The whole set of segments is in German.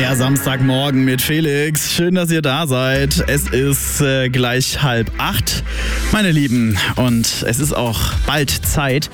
Der Samstagmorgen mit Felix. Schön, dass ihr da seid. Es ist gleich 7:30, meine Lieben. Und es ist auch bald Zeit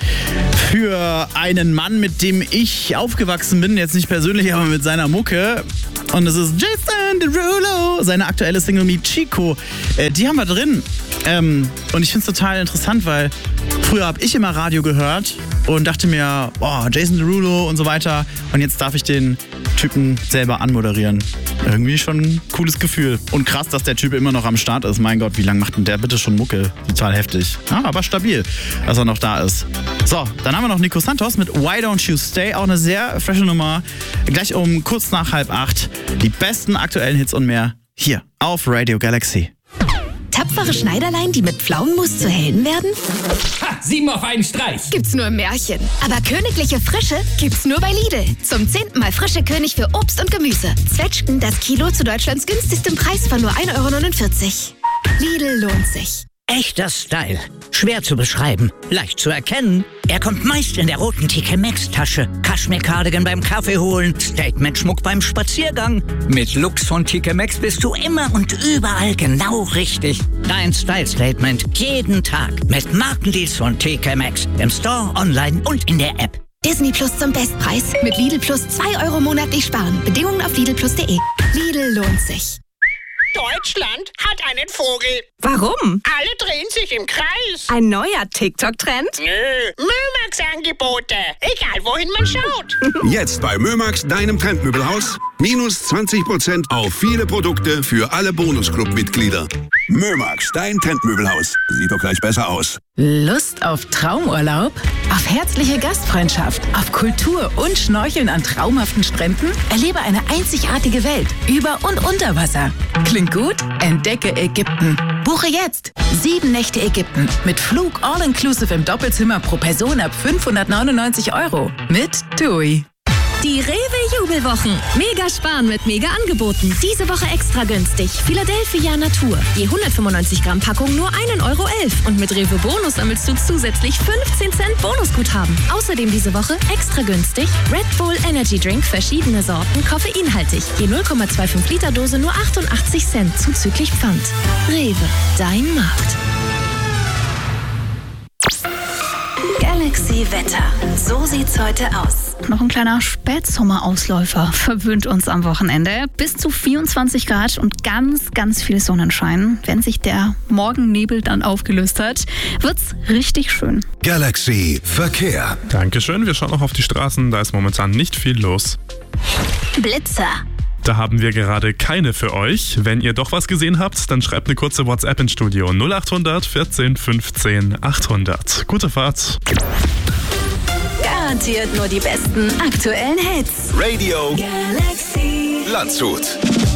für einen Mann, mit dem ich aufgewachsen bin. Jetzt nicht persönlich, aber mit seiner Mucke. Und es ist Jason Derulo. Seine aktuelle Single mit Chico. Die haben wir drin. Und ich finde es total interessant, weil früher habe ich immer Radio gehört und dachte mir, oh, Jason Derulo und so weiter. Und jetzt darf ich den Typen selber anmoderieren. Irgendwie schon ein cooles Gefühl. Und krass, dass der Typ immer noch am Start ist. Mein Gott, wie lange macht denn der bitte schon Mucke? Total heftig. Ja, aber stabil, dass er noch da ist. So, dann haben wir noch Nico Santos mit Why Don't You Stay. Auch eine sehr frische Nummer. Gleich um kurz nach 7:30. Die besten aktuellen Hits und mehr hier auf Radio Galaxy. Tapfere Schneiderlein, die mit Pflaumenmus zu Helden werden? Ha! 7 auf einen Streich! Gibt's nur im Märchen. Aber königliche Frische gibt's nur bei Lidl. Zum 10. Mal frische König für Obst und Gemüse. Zwetschgen das Kilo zu Deutschlands günstigstem Preis von nur 1,49 €. Lidl lohnt sich. Echter Style. Schwer zu beschreiben, leicht zu erkennen. Er kommt meist in der roten TK Maxx Tasche. Kaschmir-Cardigan beim Kaffee holen, Statement-Schmuck beim Spaziergang. Mit Looks von TK Maxx bist du immer und überall genau richtig. Dein Style-Statement jeden Tag mit Markendeals von TK Maxx. Im Store, online und in der App. Disney Plus zum Bestpreis. Mit Lidl Plus 2 € monatlich sparen. Bedingungen auf lidlplus.de. Lidl lohnt sich. Deutschland hat einen Vogel. Warum? Alle drehen sich im Kreis. Ein neuer TikTok-Trend? Nö, Mömax-Angebote. Egal, wohin man schaut. Jetzt bei Mömax, deinem Trendmöbelhaus. Minus 20% auf viele Produkte für alle Bonusclub-Mitglieder. Mömax, dein Trendmöbelhaus. Sieht doch gleich besser aus. Lust auf Traumurlaub? Auf herzliche Gastfreundschaft? Auf Kultur und Schnorcheln an traumhaften Stränden? Erlebe eine einzigartige Welt über und unter Wasser. Klingt gut? Entdecke Ägypten. Buche jetzt 7 Nächte Ägypten mit Flug all-inclusive im Doppelzimmer pro Person ab 599 € mit TUI. Die Rewe-Jubelwochen. Mega sparen mit Mega-Angeboten. Diese Woche extra günstig. Philadelphia Natur. Je 195 Gramm Packung nur 1,11 € Und mit Rewe Bonus sammelst du zusätzlich 15 Cent Bonusguthaben. Außerdem diese Woche extra günstig Red Bull Energy Drink, verschiedene Sorten, koffeinhaltig. Je 0,25 Liter Dose nur 88 Cent zuzüglich Pfand. Rewe, dein Markt. Galaxy Wetter. So sieht's heute aus. Noch ein kleiner Spätsommerausläufer verwöhnt uns am Wochenende. Bis zu 24 Grad und ganz, ganz viel Sonnenschein. Wenn sich der Morgennebel dann aufgelöst hat, wird's richtig schön. Galaxy Verkehr. Dankeschön, wir schauen noch auf die Straßen. Da ist momentan nicht viel los. Blitzer. Da haben wir gerade keine für euch. Wenn ihr doch was gesehen habt, dann schreibt eine kurze WhatsApp ins Studio 0800 14 15 800. Gute Fahrt. Garantiert nur die besten aktuellen Hits. Radio Galaxy Landshut.